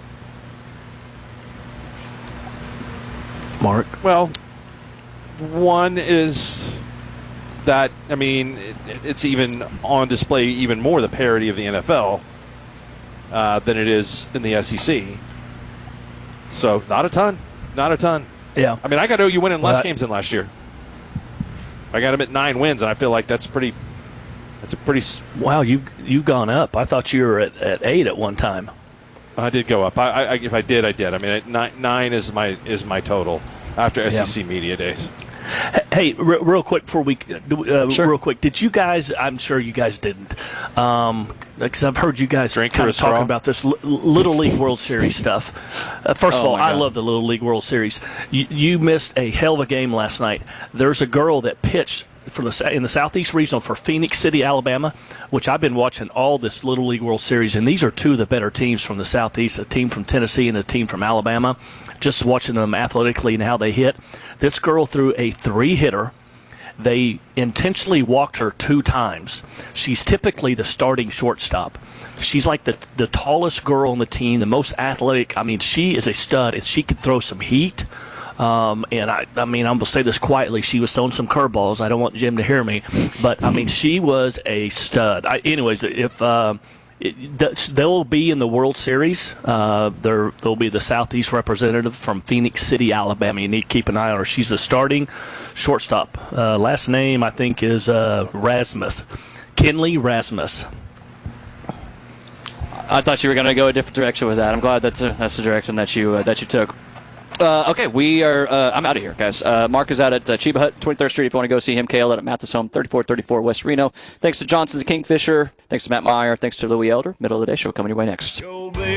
Mark? Well, one is that, I mean, it, it's even on display even more the parity of the N F L uh, than it is in the S E C. So, not a ton. Not a ton. Yeah. I mean, I got O U winning less Well, games than last year. I got them at nine wins, and I feel like that's pretty. That's a pretty. s- Wow, you you've gone up. I thought you were at, at eight at one time. I did go up. I, I, if I did, I did. I mean, at nine, nine is my is my total after S E C media days. Hey, re- real quick before we, uh, Sure. real quick, did you guys? I'm sure you guys didn't, um, because I've heard you guys Drink kind through of a straw? talking about this L- Little League World Series stuff. Uh, first of Oh, all, my I God. love the Little League World Series. You, you missed a hell of a game last night. There's a girl that pitched for the in the Southeast Regional for Phoenix City, Alabama, which I've been watching all this Little League World Series, and these are two of the better teams from the Southeast, a team from Tennessee and a team from Alabama. Just watching them athletically and how they hit. This girl threw a three-hitter. They intentionally walked her two times. She's typically the starting shortstop. She's like the the tallest girl on the team, the most athletic. I mean, she is a stud, and she could throw some heat. Um, and I, I mean, I'm going to say this quietly. She was throwing some curveballs. I don't want Jim to hear me. But, I mean, she was a stud. I, anyways, if uh, it, th- they'll be in the World Series, uh, there, there'll be the Southeast representative from Phoenix City, Alabama. You need to keep an eye on her. She's the starting shortstop. Uh, last name, I think, is uh, Rasmus. Kenley Rasmus. I thought you were going to go a different direction with that. I'm glad that's a, that's the direction that you uh, that you took. Uh, okay, we are. Uh, I'm out of here, guys. Uh, Mark is out at uh, Chiba Hut, twenty-third Street. If you want to go see him, Kale at Mathis Home, thirty-four thirty-four West Reno. Thanks to Johnson's Kingfisher. Thanks to Matt Meyer. Thanks to Louis Elder. Middle of the day show coming your way next.